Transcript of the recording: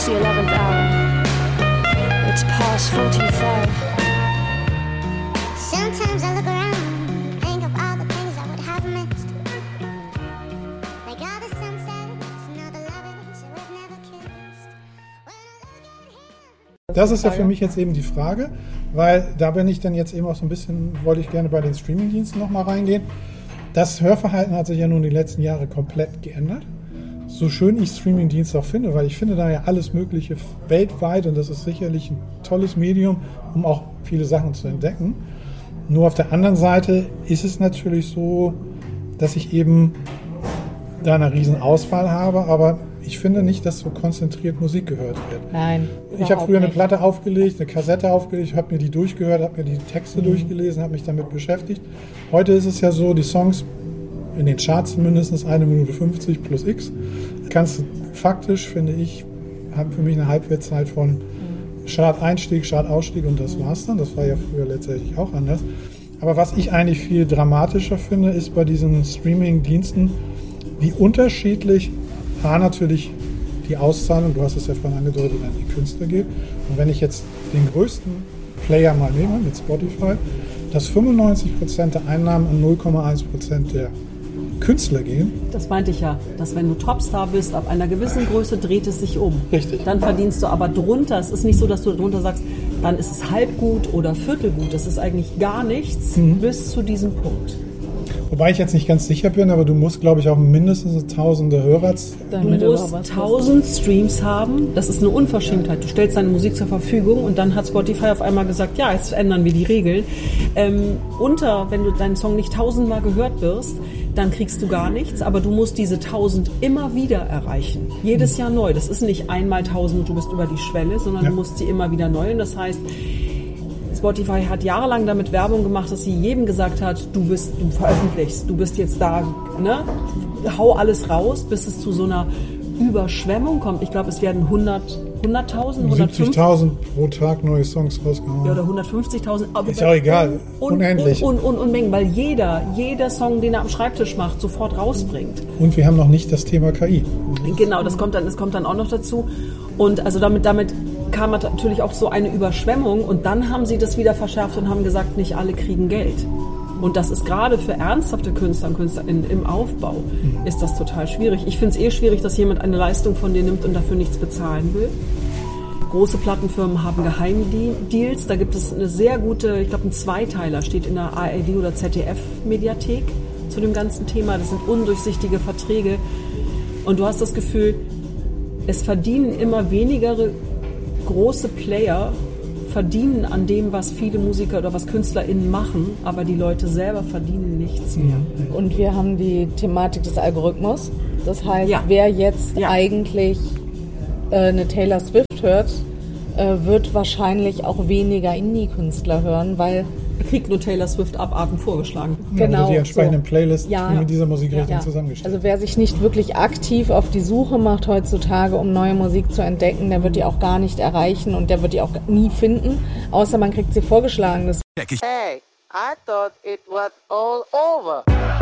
the 11th hour. It's past 45. Sometimes I look around, think of all the things I would have missed. Like all the sunsets and all the lovers we've never kissed. When I look at him. Das ist ja für mich jetzt eben die Frage, weil da bin ich dann jetzt eben auch so ein bisschen, wollte ich gerne bei den Streamingdiensten nochmal reingehen. Das Hörverhalten hat sich ja nun die letzten Jahre komplett geändert. So schön ich Streamingdienste auch finde, weil ich finde da ja alles Mögliche weltweit und das ist sicherlich ein tolles Medium, um auch viele Sachen zu entdecken. Nur auf der anderen Seite ist es natürlich so, dass ich eben da eine riesen Auswahl habe, aber ich finde nicht, dass so konzentriert Musik gehört wird. Nein. Ich habe früher eine Platte aufgelegt, eine Kassette aufgelegt, habe mir die durchgehört, habe mir die Texte durchgelesen, habe mich damit beschäftigt. Heute ist es ja so, die Songs in den Charts mindestens 1 Minute 50 plus X. Kannst du faktisch, finde ich, haben für mich eine Halbwertszeit von Chart-Einstieg, Chart-Ausstieg und das war's dann. Das war ja früher letztendlich auch anders. Aber was ich eigentlich viel dramatischer finde, ist bei diesen Streaming-Diensten, wie unterschiedlich natürlich die Auszahlung, du hast es ja vorhin angedeutet, an die Künstler geht. Und wenn ich jetzt den größten Player mal nehme, mit Spotify, dass 95% der Einnahmen an 0,1% der Künstler gehen. Das meinte ich ja, dass wenn du Topstar bist, ab einer gewissen Größe dreht es sich um. Richtig. Dann verdienst du aber drunter. Es ist nicht so, dass du drunter sagst, dann ist es halb gut oder viertelgut. Es ist eigentlich gar nichts bis zu diesem Punkt. Wobei ich jetzt nicht ganz sicher bin, aber du musst, glaube ich, auch mindestens tausende Hörer. Du musst 1000 Streams haben. Das ist eine Unverschämtheit. Du stellst deine Musik zur Verfügung und dann hat Spotify auf einmal gesagt, ja, jetzt ändern wir die Regeln. Wenn du deinen Song nicht 1000-mal gehört wirst, dann kriegst du gar nichts, aber du musst diese 1000 immer wieder erreichen. Jedes Jahr neu. Das ist nicht einmal 1000 und du bist über die Schwelle, sondern du musst sie immer wieder neu. Und das heißt, Spotify hat jahrelang damit Werbung gemacht, dass sie jedem gesagt hat, du veröffentlichst, du bist jetzt da, ne? Hau alles raus, bis es zu so einer Überschwemmung kommt. Ich glaube, es werden 100.000, 70.000 pro Tag neue Songs rausgehauen. Ja, oder 150.000. Ist auch egal, unendlich. Und Mengen, weil jeder Song, den er am Schreibtisch macht, sofort rausbringt. Und wir haben noch nicht das Thema KI. Genau, das kommt dann auch noch dazu. Und also damit kam natürlich auch so eine Überschwemmung und dann haben sie das wieder verschärft und haben gesagt, nicht alle kriegen Geld. Und das ist gerade für ernsthafte Künstler und KünstlerInnen im Aufbau, ist das total schwierig. Ich finde es schwierig, dass jemand eine Leistung von dir nimmt und dafür nichts bezahlen will. Große Plattenfirmen haben Geheimdeals. Da gibt es eine sehr gute, ich glaube ein Zweiteiler, steht in der ARD oder ZDF-Mediathek zu dem ganzen Thema. Das sind undurchsichtige Verträge. Und du hast das Gefühl, es verdienen immer weniger große Player, verdienen an dem, was viele Musiker oder was KünstlerInnen machen, aber die Leute selber verdienen nichts mehr. Und wir haben die Thematik des Algorithmus. Das heißt, wer jetzt eigentlich eine Taylor Swift hört, wird wahrscheinlich auch weniger Indie-Künstler hören, weil kriegt nur Taylor Swift Abarten vorgeschlagen. Genau, oder die entsprechenden Playlists mit dieser Musikrichtung zusammengestellt. Also wer sich nicht wirklich aktiv auf die Suche macht heutzutage, um neue Musik zu entdecken, der wird die auch gar nicht erreichen und der wird die auch nie finden, außer man kriegt sie vorgeschlagen. Hey, I thought it was all over.